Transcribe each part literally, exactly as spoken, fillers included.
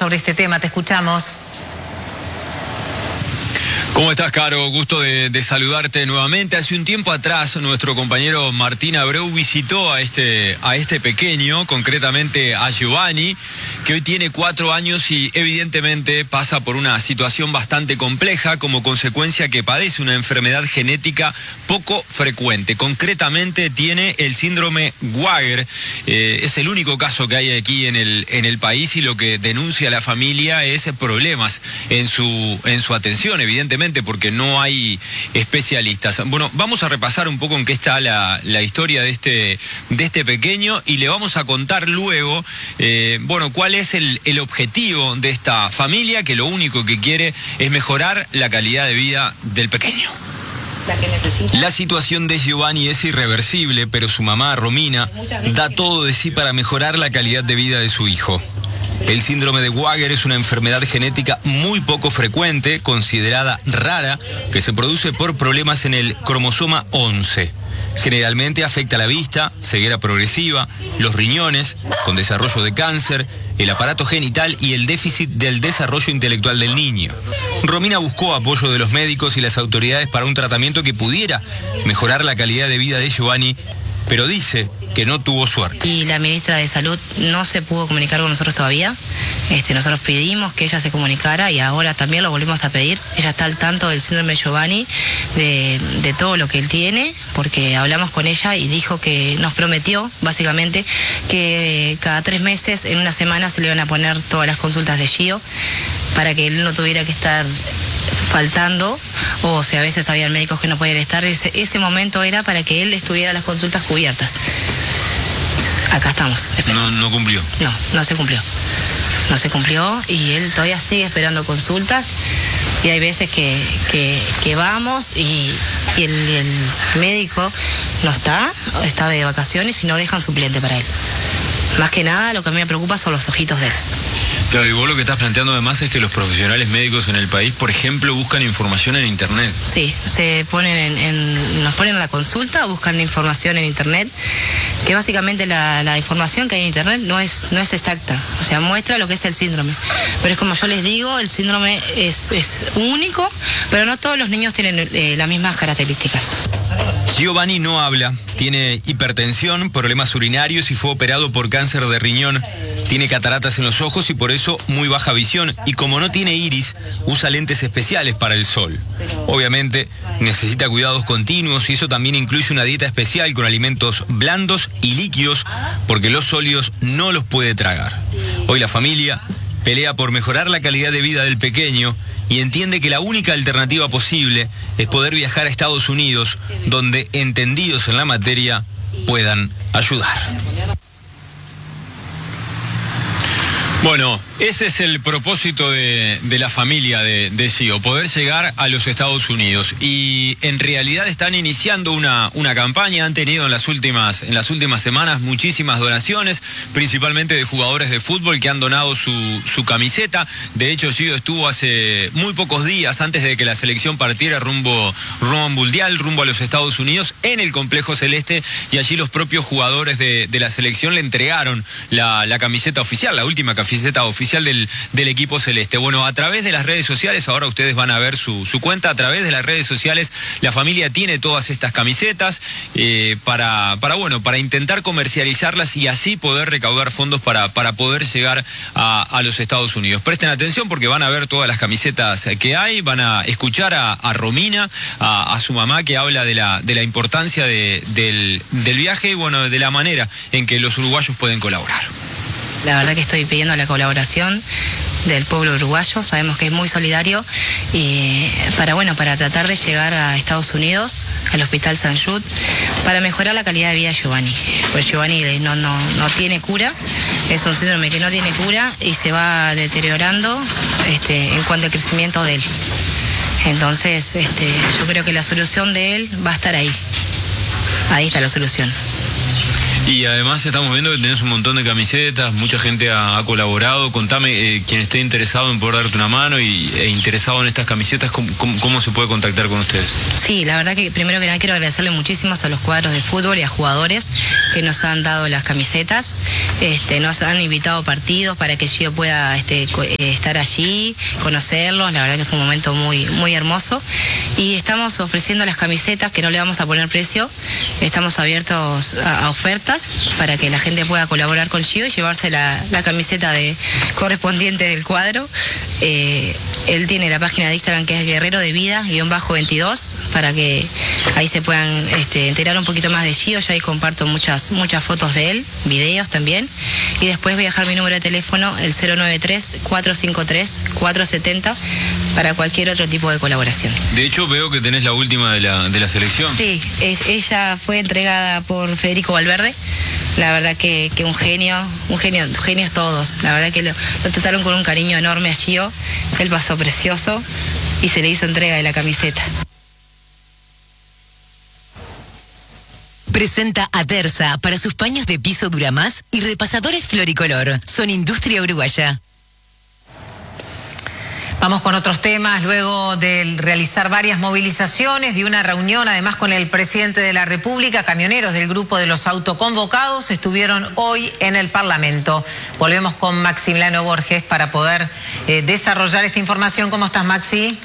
sobre este tema. Te escuchamos. ¿Cómo estás, Caro? Gusto de, de saludarte nuevamente. Hace un tiempo atrás, nuestro compañero Martín Abreu visitó a este, a este pequeño, concretamente a Giovanni, que hoy tiene cuatro años y evidentemente pasa por una situación bastante compleja como consecuencia que padece una enfermedad genética poco frecuente. Concretamente tiene el síndrome Wager. Eh, es el único caso que hay aquí en el, en el país y lo que denuncia la familia es problemas en su, en su atención, evidentemente, porque no hay especialistas. Bueno, vamos a repasar un poco en qué está la, la historia de este, de este pequeño y le vamos a contar luego, eh, bueno, cuál es el, el objetivo de esta familia, que lo único que quiere es mejorar la calidad de vida del pequeño. La que necesita. La situación de Giovanni es irreversible, pero su mamá, Romina, da todo de sí para mejorar la calidad de vida de su hijo. El síndrome de Wager es una enfermedad genética muy poco frecuente, considerada rara, que se produce por problemas en el cromosoma once. Generalmente afecta la vista, ceguera progresiva, los riñones, con desarrollo de cáncer, el aparato genital y el déficit del desarrollo intelectual del niño. Romina buscó apoyo de los médicos y las autoridades para un tratamiento que pudiera mejorar la calidad de vida de Giovanni, pero dice que no tuvo suerte. Y la ministra de Salud no se pudo comunicar con nosotros todavía. Este, nosotros pedimos que ella se comunicara y ahora también lo volvemos a pedir. Ella está al tanto del síndrome de Giovanni, de, de todo lo que él tiene, porque hablamos con ella y dijo que nos prometió, básicamente, que cada tres meses, en una semana, se le iban a poner todas las consultas de Gio para que él no tuviera que estar faltando, o si a veces había médicos que no podían estar, ese, ese momento era para que él estuviera las consultas cubiertas. Acá estamos. No, no cumplió. No, no se cumplió. No se cumplió y él todavía sigue esperando consultas y hay veces que, que, que vamos y, y el, el médico no está, está de vacaciones y no dejan suplente para él. Más que nada lo que a mí me preocupa son los ojitos de él. Claro, y vos lo que estás planteando además es que los profesionales médicos en el país, por ejemplo, buscan información en internet. Sí, se ponen en, en, nos ponen a la consulta, buscan información en internet, que básicamente la, la información que hay en internet no es, no es exacta, o sea, muestra lo que es el síndrome. Pero es como yo les digo, el síndrome es, es único, pero no todos los niños tienen eh, las mismas características. Giovanni no habla, tiene hipertensión, problemas urinarios y fue operado por cáncer de riñón. Tiene cataratas en los ojos y por eso muy baja visión. Y como no tiene iris, usa lentes especiales para el sol. Obviamente necesita cuidados continuos y eso también incluye una dieta especial con alimentos blandos y líquidos porque los sólidos no los puede tragar. Hoy la familia pelea por mejorar la calidad de vida del pequeño y entiende que la única alternativa posible es poder viajar a Estados Unidos, donde entendidos en la materia puedan ayudar. Bueno, ese es el propósito de, de la familia de, de Gio, poder llegar a los Estados Unidos. Y en realidad están iniciando una, una campaña, han tenido en las últimas, en las últimas semanas muchísimas donaciones, principalmente de jugadores de fútbol que han donado su, su camiseta. De hecho, Gio estuvo hace muy pocos días, antes de que la selección partiera rumbo, rumbo mundial, rumbo a los Estados Unidos, en el Complejo Celeste, y allí los propios jugadores de, de la selección le entregaron la, la camiseta oficial, la última camiseta oficial del, del equipo celeste. Bueno, a través de las redes sociales, ahora ustedes van a ver su, su cuenta, a través de las redes sociales, la familia tiene todas estas camisetas eh, para, para, bueno, para intentar comercializarlas y así poder recaudar fondos para, para poder llegar a, a los Estados Unidos. Presten atención porque van a ver todas las camisetas que hay, van a escuchar a, a Romina, a, a su mamá, que habla de la, de la importancia de, del, del viaje y bueno, de la manera en que los uruguayos pueden colaborar. La verdad que estoy pidiendo la colaboración del pueblo uruguayo, sabemos que es muy solidario y para, bueno, para tratar de llegar a Estados Unidos, al Hospital San Jude, para mejorar la calidad de vida de Giovanni. Pues Giovanni no, no, no tiene cura, es un síndrome que no tiene cura y se va deteriorando este, en cuanto al crecimiento de él. Entonces, este, yo creo que la solución de él va a estar ahí. Ahí está la solución. Y además estamos viendo que tenés un montón de camisetas, mucha gente ha, ha colaborado. Contame, eh, quien esté interesado en poder darte una mano y, e interesado en estas camisetas, ¿cómo, cómo, cómo se puede contactar con ustedes? Sí, la verdad que primero que nada quiero agradecerle muchísimo a los cuadros de fútbol y a jugadores que nos han dado las camisetas. Este, nos han invitado a partidos para que Gio pueda este, estar allí, conocerlos, la verdad que fue un momento muy, muy hermoso. Y estamos ofreciendo las camisetas, que no le vamos a poner precio, estamos abiertos a, a ofertas para que la gente pueda colaborar con Gio y llevarse la, la camiseta de, correspondiente del cuadro. Eh, él tiene la página de Instagram que es Guerrero de Vida, guión bajo veintidós, para que ahí se puedan este, enterar un poquito más de Gio. Yo ahí comparto muchas, muchas fotos de él, videos también. Y después voy a dejar mi número de teléfono, el cero nueve tres, cuatro cinco tres, cuatro siete cero, para cualquier otro tipo de colaboración. De hecho, veo que tenés la última de la, de la selección. Sí, es, ella fue entregada por Federico Valverde. La verdad que, que un genio, un genio, genios todos. La verdad que lo, lo trataron con un cariño enorme a Gio. Él pasó precioso y se le hizo entrega de la camiseta. Presenta Aterza para sus paños de piso Duramás y repasadores Floricolor. Son industria uruguaya. Vamos con otros temas. Luego de realizar varias movilizaciones, de una reunión además con el presidente de la República, camioneros del grupo de los autoconvocados estuvieron hoy en el Parlamento. Volvemos con Maximiliano Borges para poder eh, desarrollar esta información. ¿Cómo estás, Maxi?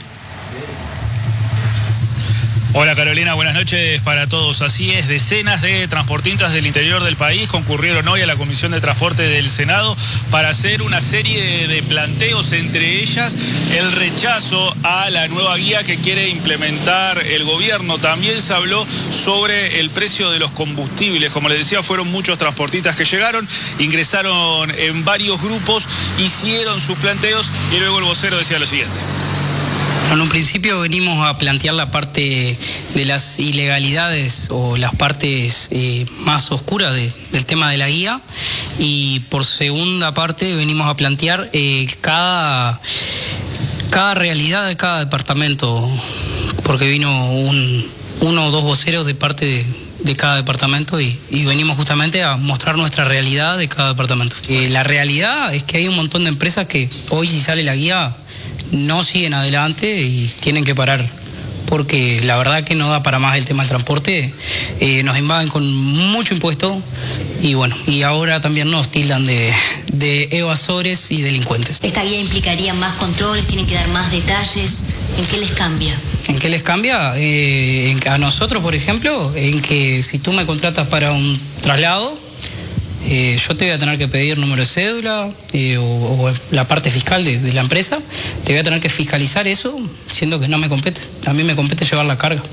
Hola Carolina, buenas noches para todos. Así es, decenas de transportistas del interior del país concurrieron hoy a la Comisión de Transporte del Senado para hacer una serie de planteos, entre ellas el rechazo a la nueva guía que quiere implementar el gobierno. También se habló sobre el precio de los combustibles. Como les decía, fueron muchos transportistas que llegaron, ingresaron en varios grupos, hicieron sus planteos y luego el vocero decía lo siguiente. En un principio venimos a plantear la parte de las ilegalidades o las partes eh, más oscuras de, del tema de la guía, y por segunda parte venimos a plantear eh, cada, cada realidad de cada departamento, porque vino un, uno o dos voceros de parte de, de cada departamento y, y venimos justamente a mostrar nuestra realidad de cada departamento. Eh, la realidad es que hay un montón de empresas que hoy, si sale la guía, no siguen adelante y tienen que parar, porque la verdad que no da para más el tema del transporte. Eh, nos invaden con mucho impuesto y bueno, y ahora también nos tildan de, de evasores y delincuentes. ¿Esta guía implicaría más controles? ¿Tienen que dar más detalles? ¿En qué les cambia? ¿En qué les cambia? Eh, en, a nosotros, por ejemplo, en que si tú me contratas para un traslado, Eh, yo te voy a tener que pedir número de cédula eh, o, o la parte fiscal de, de la empresa. Te voy a tener que fiscalizar eso, siendo que no me compete. A mí me compete llevar la carga.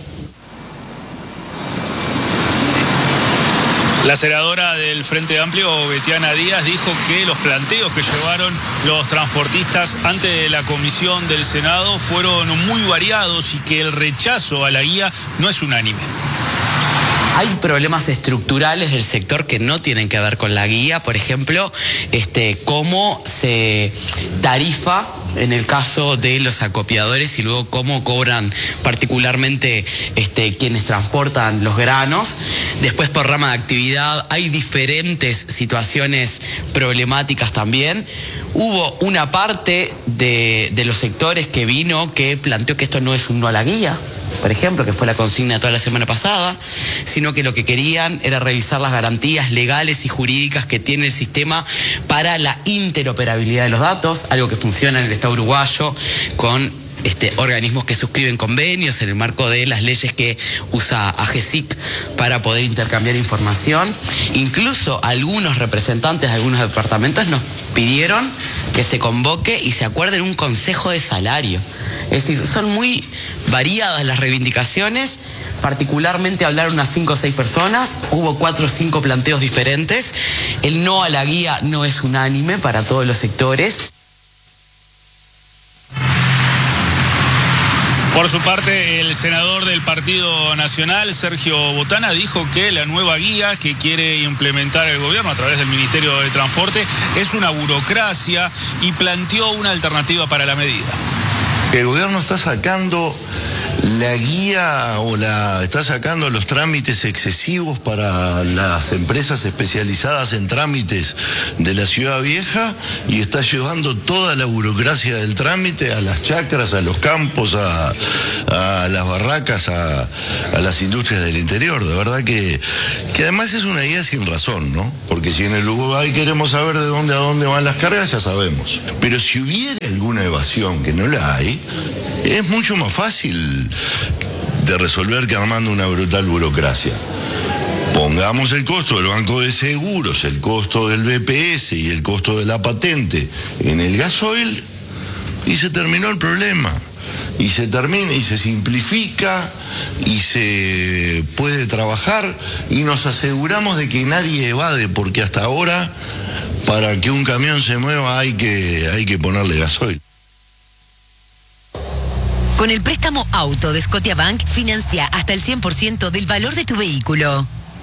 La senadora del Frente Amplio, Betiana Díaz, dijo que los planteos que llevaron los transportistas ante la comisión del Senado fueron muy variados y que el rechazo a la guía no es unánime. Hay problemas estructurales del sector que no tienen que ver con la guía, por ejemplo, este, cómo se tarifa en el caso de los acopiadores y luego cómo cobran particularmente este, quienes transportan los granos. Después, por rama de actividad, hay diferentes situaciones problemáticas también. Hubo una parte de, de los sectores que vino que planteó que esto no es un no a la guía, por ejemplo, que fue la consigna toda la semana pasada, sino que lo que querían era revisar las garantías legales y jurídicas que tiene el sistema para la interoperabilidad de los datos, algo que funciona en el Estado uruguayo con Este, organismos que suscriben convenios en el marco de las leyes que usa AGESIC para poder intercambiar información. Incluso algunos representantes de algunos departamentos nos pidieron que se convoque y se acuerde un consejo de salario. Es decir, son muy variadas las reivindicaciones. Particularmente hablaron unas cinco o seis personas, hubo cuatro o cinco planteos diferentes. El no a la guía no es unánime para todos los sectores. Por su parte, el senador del Partido Nacional, Sergio Botana, dijo que la nueva guía que quiere implementar el gobierno a través del Ministerio de Transporte es una burocracia y planteó una alternativa para la medida. El gobierno está sacando la guía o la está sacando los trámites excesivos para las empresas especializadas en trámites de la Ciudad Vieja y está llevando toda la burocracia del trámite a las chacras, a los campos, a, a las barracas, a, a las industrias del interior. De verdad que, Que además es una guía sin razón, ¿no? Porque si en el Uruguay queremos saber de dónde a dónde van las cargas, ya sabemos. Pero si hubiera alguna evasión, que no la hay, es mucho más fácil de resolver que armando una brutal burocracia. Pongamos el costo del banco de seguros, el costo del B P S y el costo de la patente en el gasoil y se terminó el problema. Y se termina y se simplifica y se puede trabajar y nos aseguramos de que nadie evade, porque hasta ahora para que un camión se mueva hay que, hay que ponerle gasoil. Con el préstamo auto de Scotiabank, financia hasta el cien por ciento del valor de tu vehículo.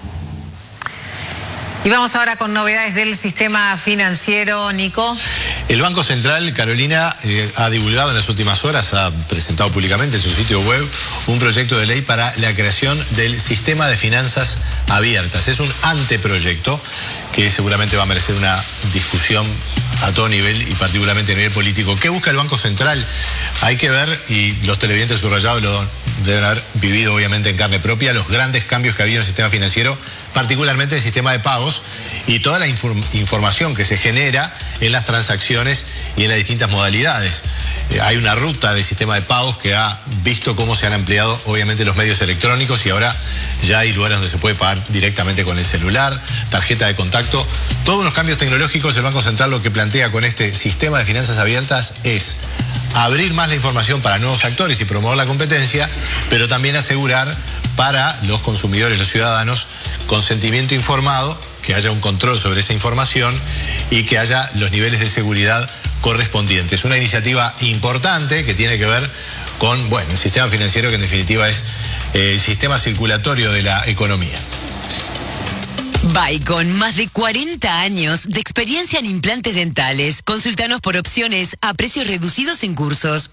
Y vamos ahora con novedades del sistema financiero, Nico. El Banco Central, Carolina, eh, ha divulgado en las últimas horas, ha presentado públicamente en su sitio web un proyecto de ley para la creación del sistema de finanzas abiertas. Es un anteproyecto que seguramente va a merecer una discusión a todo nivel y particularmente a nivel político. ¿Qué busca el Banco Central? Hay que ver, y los televidentes subrayados lo deben haber vivido obviamente en carne propia, los grandes cambios que había en el sistema financiero, particularmente el sistema de pagos y toda la inform- información que se genera en las transacciones y en las distintas modalidades. Eh, hay una ruta del sistema de pagos que ha visto cómo se han ampliado obviamente los medios electrónicos y ahora ya hay lugares donde se puede pagar directamente con el celular, tarjeta de contacto, todos los cambios tecnológicos. El Banco Central lo que plantea con este sistema de finanzas abiertas es abrir más la información para nuevos actores y promover la competencia, pero también asegurar para los consumidores, los ciudadanos, consentimiento informado, que haya un control sobre esa información y que haya los niveles de seguridad correspondientes. Una iniciativa importante que tiene que ver con, bueno, el sistema financiero, que en definitiva es eh, el sistema circulatorio de la economía. Baicon, más de cuarenta años de experiencia en implantes dentales. Consúltanos por opciones a precios reducidos en cursos.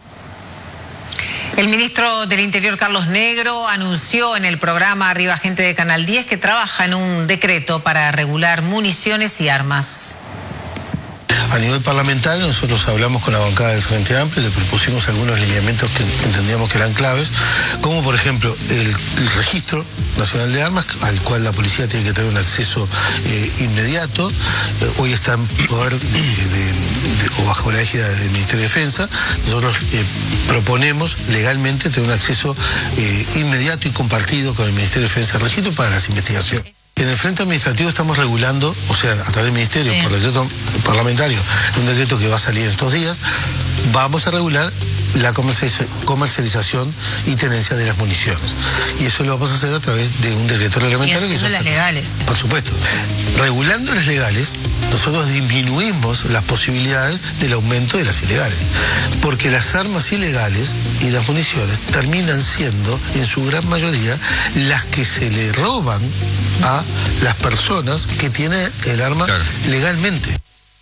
El ministro del Interior, Carlos Negro, anunció en el programa Arriba Gente de Canal diez que trabaja en un decreto para regular municiones y armas. A nivel parlamentario, nosotros hablamos con la bancada del Frente Amplio, le propusimos algunos lineamientos que entendíamos que eran claves, como por ejemplo el, el registro nacional de armas, al cual la policía tiene que tener un acceso eh, inmediato. Eh, hoy está en poder de, de, de, o bajo la égida del Ministerio de Defensa. Nosotros eh, proponemos legalmente tener un acceso eh, inmediato y compartido con el Ministerio de Defensa al registro para las investigaciones. En el frente administrativo estamos regulando, o sea, a través del Ministerio, sí, por decreto parlamentario, un decreto que va a salir estos días, vamos a regular la comercialización y tenencia de las municiones. Y eso lo vamos a hacer a través de un decreto reglamentario. Y haciendo las legales. Por supuesto. Regulando las legales, nosotros disminuimos las posibilidades del aumento de las ilegales. Porque las armas ilegales y las municiones terminan siendo, en su gran mayoría, las que se le roban a las personas que tienen el arma, claro, legalmente.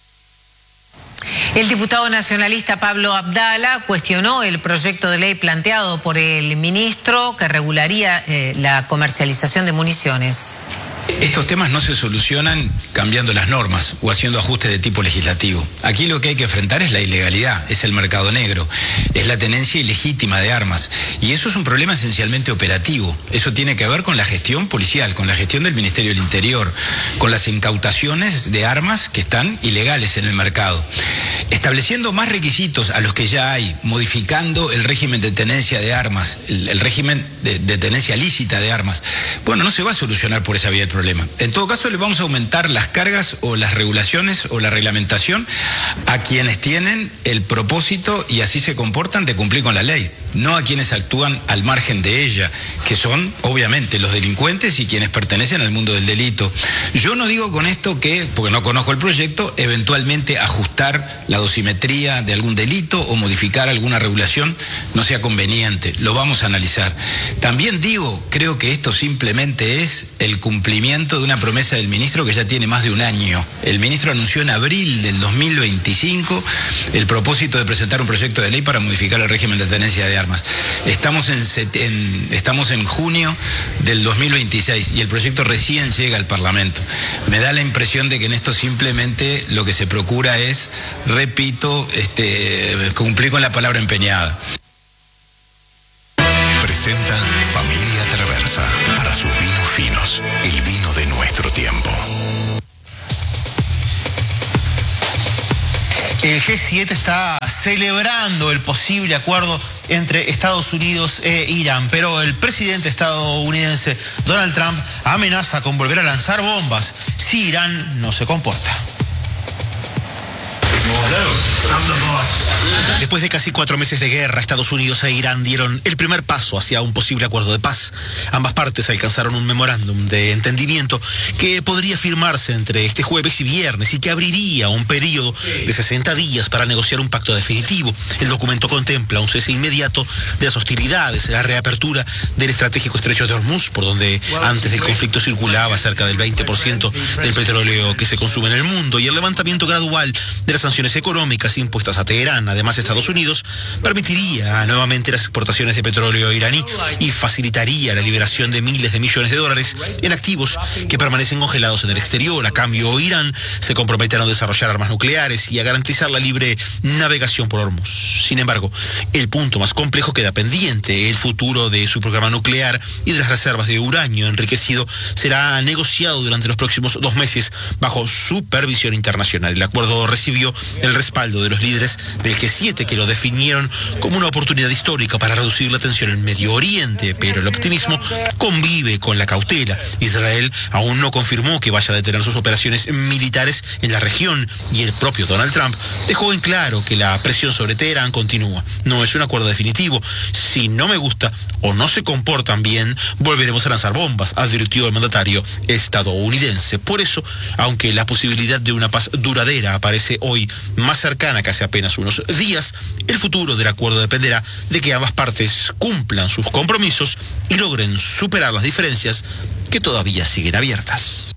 El diputado nacionalista Pablo Abdala cuestionó el proyecto de ley planteado por el ministro que regularía eh, la comercialización de municiones. Estos temas no se solucionan cambiando las normas o haciendo ajustes de tipo legislativo. Aquí lo que hay que enfrentar es la ilegalidad, es el mercado negro, es la tenencia ilegítima de armas. Y eso es un problema esencialmente operativo. Eso tiene que ver con la gestión policial, con la gestión del Ministerio del Interior, con las incautaciones de armas que están ilegales en el mercado. Estableciendo más requisitos a los que ya hay, modificando el régimen de tenencia de armas, el, el régimen de, de tenencia lícita de armas, bueno, no se va a solucionar por esa vía el problema. En todo caso, le vamos a aumentar las cargas o las regulaciones o la reglamentación a quienes tienen el propósito y así se comportan de cumplir con la ley, no a quienes actúan al margen de ella, que son obviamente los delincuentes y quienes pertenecen al mundo del delito. Yo no digo con esto que, porque no conozco el proyecto, eventualmente ajustar la dosimetría de algún delito o modificar alguna regulación no sea conveniente, lo vamos a analizar. También digo, creo que esto simplemente es el cumplimiento de una promesa del ministro que ya tiene más de un año. El ministro anunció en abril del dos mil veinticinco el propósito de presentar un proyecto de ley para modificar el régimen de tenencia de armas. Estamos en, en, estamos en junio del dos mil veintiséis y el proyecto recién llega al Parlamento. Me da la impresión de que en esto simplemente lo que se procura es, repito, este, cumplir con la palabra empeñada. Presenta Familia Traversa para sus vinos Finos, el vino de nuestro tiempo. El G siete está celebrando el posible acuerdo entre Estados Unidos e Irán, pero el presidente estadounidense Donald Trump amenaza con volver a lanzar bombas si Irán no se comporta. Después de casi cuatro meses de guerra, Estados Unidos e Irán dieron el primer paso hacia un posible acuerdo de paz. Ambas partes alcanzaron un memorándum de entendimiento que podría firmarse entre este jueves y viernes y que abriría un periodo de sesenta días para negociar un pacto definitivo. El documento contempla un cese inmediato de las hostilidades, la reapertura del estratégico estrecho de Hormuz, por donde antes del conflicto circulaba cerca del veinte por ciento del petróleo que se consume en el mundo, y el levantamiento gradual de las sanciones económicas impuestas a Teherán. Además, Estados Unidos permitiría nuevamente las exportaciones de petróleo iraní y facilitaría la liberación de miles de millones de dólares en activos que permanecen congelados en el exterior. A cambio, Irán se compromete a no desarrollar armas nucleares y a garantizar la libre navegación por Hormuz. Sin embargo, el punto más complejo queda pendiente. El futuro de su programa nuclear y de las reservas de uranio enriquecido será negociado durante los próximos dos meses bajo supervisión internacional. El acuerdo recibió el respaldo de los líderes del G siete, que lo definieron como una oportunidad histórica para reducir la tensión en Medio Oriente, pero el optimismo convive con la cautela. Israel aún no confirmó que vaya a detener sus operaciones militares en la región, y el propio Donald Trump dejó en claro que la presión sobre Teherán continúa. No es un acuerdo definitivo. Si no me gusta o no se comportan bien, volveremos a lanzar bombas, advirtió el mandatario estadounidense. Por eso, aunque la posibilidad de una paz duradera aparece hoy más cercana que hace apenas unos días, el futuro del acuerdo dependerá de que ambas partes cumplan sus compromisos y logren superar las diferencias que todavía siguen abiertas.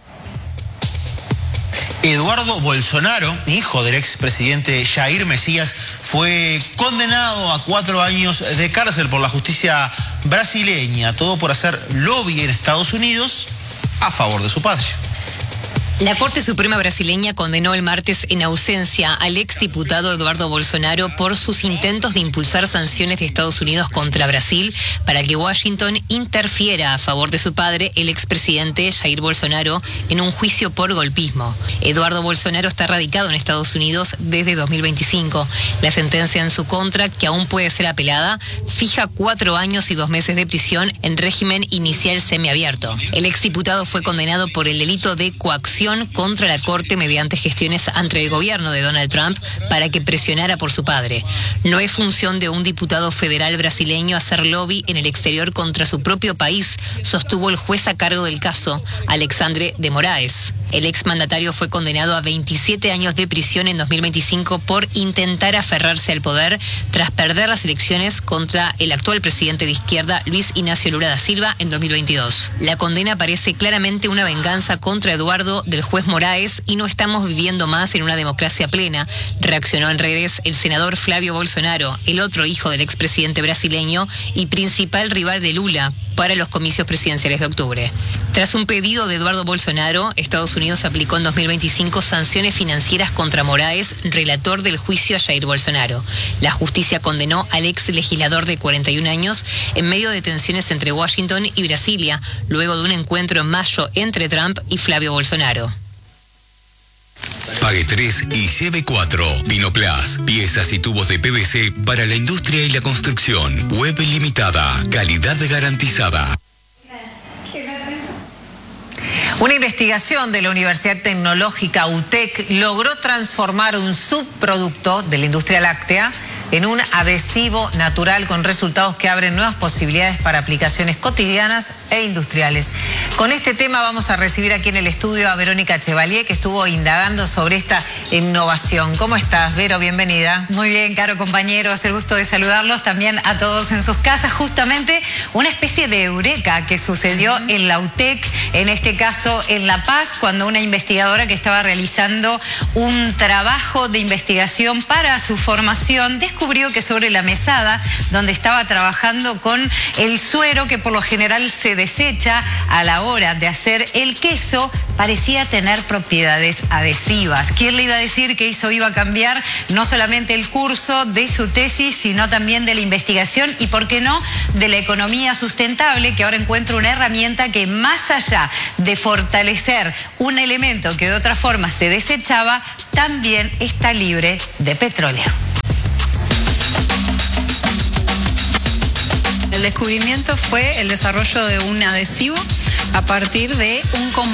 Eduardo Bolsonaro, hijo del expresidente Jair Mesías, fue condenado a cuatro años de cárcel por la justicia brasileña, todo por hacer lobby en Estados Unidos a favor de su padre. La Corte Suprema brasileña condenó el martes en ausencia al exdiputado Eduardo Bolsonaro por sus intentos de impulsar sanciones de Estados Unidos contra Brasil para que Washington interfiera a favor de su padre, el expresidente Jair Bolsonaro, en un juicio por golpismo. Eduardo Bolsonaro está radicado en Estados Unidos desde dos mil veinticinco. La sentencia en su contra, que aún puede ser apelada, fija cuatro años y dos meses de prisión en régimen inicial semiabierto. El exdiputado fue condenado por el delito de coacción contra la Corte mediante gestiones ante el gobierno de Donald Trump para que presionara por su padre. No es función de un diputado federal brasileño hacer lobby en el exterior contra su propio país, sostuvo el juez a cargo del caso, Alexandre de Moraes. El exmandatario fue condenado a veintisiete años de prisión en dos mil veinticinco por intentar aferrarse al poder tras perder las elecciones contra el actual presidente de izquierda, Luis Ignacio Lula da Silva, en dos mil veintidós. La condena parece claramente una venganza contra Eduardo del juez Moraes y no estamos viviendo más en una democracia plena, reaccionó en redes el senador Flavio Bolsonaro, el otro hijo del expresidente brasileño y principal rival de Lula para los comicios presidenciales de octubre. Tras un pedido de Eduardo Bolsonaro, Estados Unidos aplicó en dos mil veinticinco sanciones financieras contra Moraes, relator del juicio a Jair Bolsonaro. La justicia condenó al ex legislador de cuarenta y un años en medio de tensiones entre Washington y Brasilia, luego de un encuentro en mayo entre Trump y Flavio Bolsonaro. Pague tres y lleve cuatro. Vinoplas, piezas y tubos de P V C para la industria y la construcción. Web limitada, calidad garantizada. Una investigación de la Universidad Tecnológica U T E C logró transformar un subproducto de la industria láctea en un adhesivo natural con resultados que abren nuevas posibilidades para aplicaciones cotidianas e industriales. Con este tema vamos a recibir aquí en el estudio a Verónica Chevalier, que estuvo indagando sobre esta innovación. ¿Cómo estás, Vero? Bienvenida. Muy bien, Caro, compañeros. El gusto de saludarlos también a todos en sus casas. Justamente una especie de eureka que sucedió uh-huh. en la U T E C, en este caso en La Paz, cuando una investigadora que estaba realizando un trabajo de investigación para su formación descubrió que sobre la mesada donde estaba trabajando con el suero, que por lo general se desecha a la hora hora de hacer el queso parecía tener propiedades adhesivas. ¿Quién le iba a decir que eso iba a cambiar no solamente el curso de su tesis, sino también de la investigación y, por qué no, de la economía sustentable, que ahora encuentra una herramienta que, más allá de fortalecer un elemento que de otra forma se desechaba, también está libre de petróleo? El descubrimiento fue el desarrollo de un adhesivo a partir de un combustible